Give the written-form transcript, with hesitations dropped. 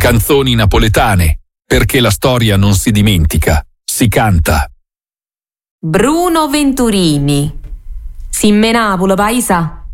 Canzoni napoletane, perché la storia non si dimentica, si canta. Bruno Venturini. Simme Napolo, paisa.